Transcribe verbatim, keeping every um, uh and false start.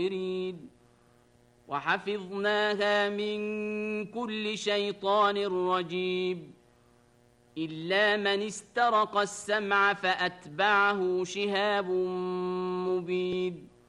وحفظناها من كل شيطان رجيم إلا من استرق السمع فأتبعه شهاب مبين